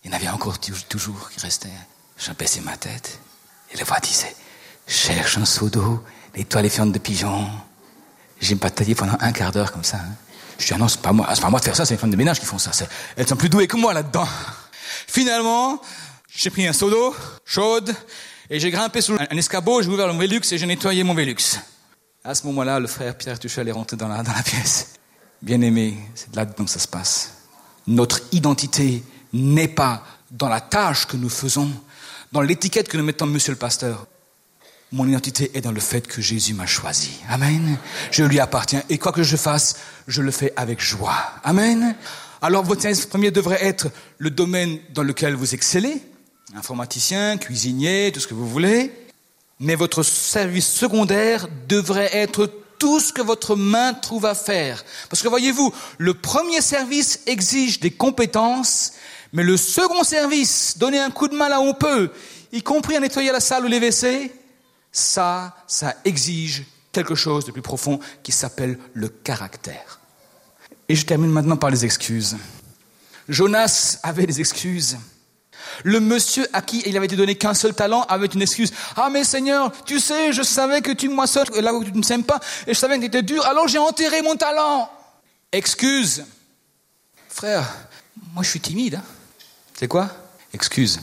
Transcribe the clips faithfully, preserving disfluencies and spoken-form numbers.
Il y en avait encore toujours qui restaient. J'abaissais ma tête et la voix disait « Cherche un seau d'eau, nettoie les fientes de pigeons. » J'ai bataillé pendant un quart d'heure comme ça. Hein. Je dis « Ah non, c'est pas moi, c'est pas moi de faire ça, c'est les femmes de ménage qui font ça. C'est... Elles sont plus douées que moi là-dedans. » Finalement, j'ai pris un seau d'eau chaude et j'ai grimpé sur un escabeau, j'ai ouvert le Velux et j'ai nettoyé mon Velux. À ce moment-là, le frère Pierre Tuchel est rentré dans la, dans la pièce. Bien-aimé, c'est là-dedans que ça se passe. Notre identité n'est pas dans la tâche que nous faisons, dans l'étiquette que nous mettons monsieur le pasteur. Mon identité est dans le fait que Jésus m'a choisi. Amen. Je lui appartiens. Et quoi que je fasse, je le fais avec joie. Amen. Alors, votre service premier devrait être le domaine dans lequel vous excellez. Informaticien, cuisinier, tout ce que vous voulez. Mais votre service secondaire devrait être tout ce que votre main trouve à faire. Parce que voyez-vous, le premier service exige des compétences, mais le second service, donner un coup de main là où on peut, y compris à nettoyer la salle ou les W C, ça, ça exige quelque chose de plus profond qui s'appelle le caractère. Et je termine maintenant par les excuses. Jonas avait des excuses. Le monsieur à qui il avait été donné qu'un seul talent avait une excuse. « Ah mais Seigneur, tu sais, je savais que tu moissonnes là où tu ne sèmes pas, et je savais que tu étais dur, alors j'ai enterré mon talent. » Excuse. Frère, moi je suis timide. Hein. C'est quoi? Excuse.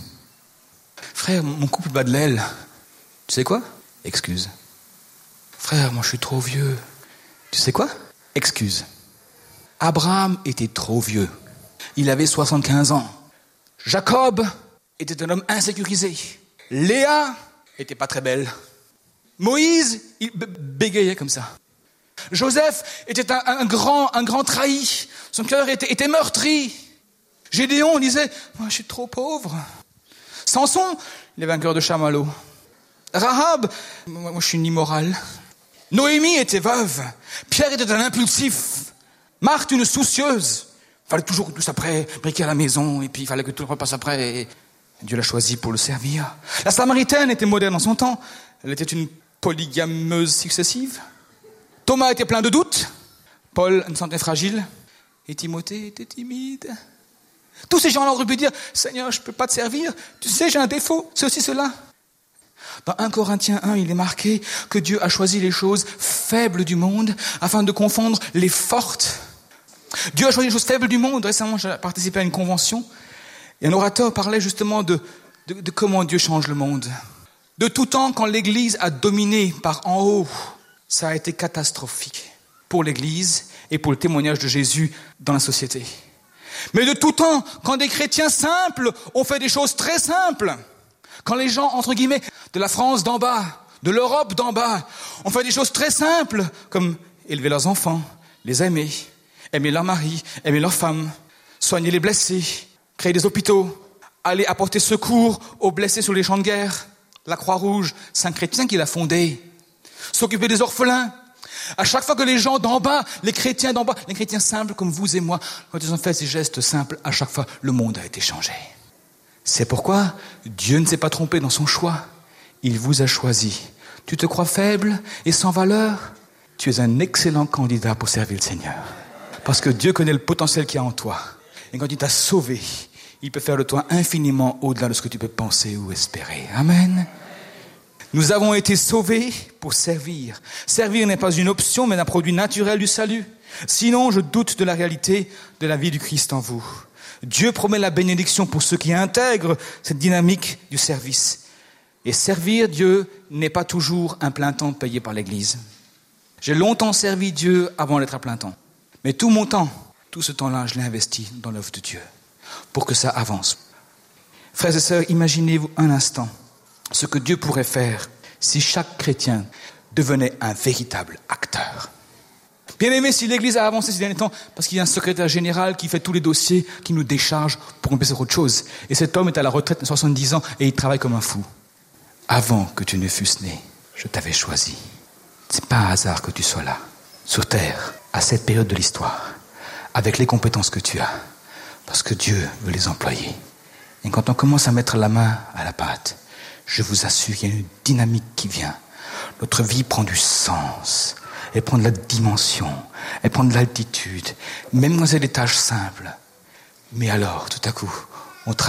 Frère, mon couple bat de l'aile. Tu sais quoi? Excuse. Frère, moi je suis trop vieux. Tu sais quoi? Excuse. Abraham était trop vieux. Il avait soixante-quinze ans. Jacob était un homme insécurisé. Léa était pas très belle. Moïse, il bégayait comme ça. Joseph était un, un grand, un grand trahi. Son cœur était, était meurtri. Gédéon disait, moi je suis trop pauvre. Samson, il avait un cœur de chamallow. Rahab, moi je suis une immorale. Noémie était veuve. Pierre était un impulsif. Marthe, une soucieuse. Il fallait toujours que tout ça prêt, briquer à la maison, et puis il fallait que tout repasse après. Et Dieu l'a choisi pour le servir. La Samaritaine était moderne en son temps. Elle était une polygameuse successive. Thomas était plein de doutes. Paul, une santé fragile. Et Timothée était timide. Tous ces gens-là auraient pu dire, Seigneur, je ne peux pas te servir. Tu sais, j'ai un défaut, c'est aussi cela. Dans un Corinthiens un, il est marqué que Dieu a choisi les choses faibles du monde afin de confondre les fortes. Dieu a choisi les choses faibles du monde. Récemment, j'ai participé à une convention et un orateur parlait justement de, de, de comment Dieu change le monde. De tout temps, quand l'Église a dominé par en haut, ça a été catastrophique pour l'Église et pour le témoignage de Jésus dans la société. Mais de tout temps, quand des chrétiens simples ont fait des choses très simples, quand les gens, entre guillemets, de la France d'en bas, de l'Europe d'en bas, ont fait des choses très simples, comme élever leurs enfants, les aimer, aimer leur mari, aimer leur femme, soigner les blessés, créer des hôpitaux, aller apporter secours aux blessés sur les champs de guerre, la Croix-Rouge, c'est un chrétien qui l'a fondé, s'occuper des orphelins. À chaque fois que les gens d'en bas, les chrétiens d'en bas, les chrétiens simples comme vous et moi, quand ils ont fait ces gestes simples, à chaque fois, le monde a été changé. C'est pourquoi Dieu ne s'est pas trompé dans son choix. Il vous a choisi. Tu te crois faible et sans valeur? Tu es un excellent candidat pour servir le Seigneur. Parce que Dieu connaît le potentiel qu'il y a en toi. Et quand il t'a sauvé, il peut faire de toi infiniment au-delà de ce que tu peux penser ou espérer. Amen. Nous avons été sauvés pour servir. Servir n'est pas une option, mais un produit naturel du salut. Sinon, je doute de la réalité de la vie du Christ en vous. Dieu promet la bénédiction pour ceux qui intègrent cette dynamique du service. Et servir Dieu n'est pas toujours un plein temps payé par l'Église. J'ai longtemps servi Dieu avant d'être à plein temps. Mais tout mon temps, tout ce temps-là, je l'ai investi dans l'œuvre de Dieu pour que ça avance. Frères et sœurs, imaginez-vous un instant ce que Dieu pourrait faire si chaque chrétien devenait un véritable acteur. Bien aimé, si l'Église a avancé ces derniers temps, parce qu'il y a un secrétaire général qui fait tous les dossiers, qui nous décharge pour qu'on puisse faire autre chose. Et cet homme est à la retraite de soixante-dix ans et il travaille comme un fou. Avant que tu ne fusses né, je t'avais choisi. C'est pas un hasard que tu sois là, sur terre, à cette période de l'histoire, avec les compétences que tu as, parce que Dieu veut les employer. Et quand on commence à mettre la main à la pâte, je vous assure qu'il y a une dynamique qui vient. Notre vie prend du sens, elle prend de la dimension, elle prend de l'altitude, même dans des tâches simples. Mais alors, tout à coup,